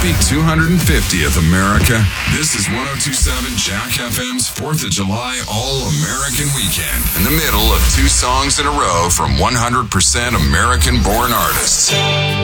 Happy 250th, America. This is 1027 Jack FM's 4th of July All-American Weekend. In the middle of 2 songs in a row from 100% American-born artists.